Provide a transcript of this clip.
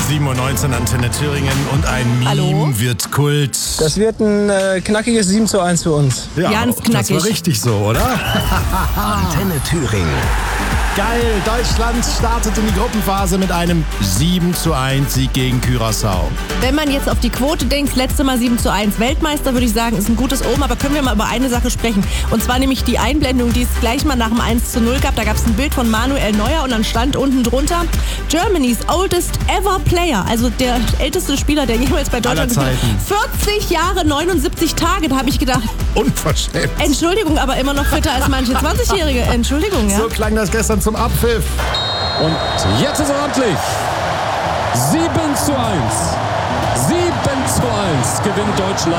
7:19 Uhr Antenne Thüringen und ein Meme Hallo? wird Kult. Das wird ein knackiges 7:1 für uns. Ja, Ganz knackig. Das war richtig so, oder? Antenne Thüringen. Geil, Deutschland startet in die Gruppenphase mit einem 7:1 Sieg gegen Curaçao. Wenn man jetzt auf die Quote denkt, letzte Mal 7:1 Weltmeister, würde ich sagen, ist ein gutes Omen. Aber können wir mal über eine Sache sprechen? Und zwar nämlich die Einblendung, die es gleich mal nach dem 1:0 gab. Da gab es ein Bild von Manuel Neuer und dann stand unten drunter Germany's oldest ever player. Also der älteste Spieler, der jemals bei Deutschland gespielt hat. 40 Jahre, 79 Tage. Da habe ich gedacht, Unverschämt. Entschuldigung, aber immer noch fitter als manche 20-Jährige. Entschuldigung, ja. So klang das gestern zum Abpfiff. Und jetzt ist er ordentlich. 7:1. 7:1 gewinnt Deutschland.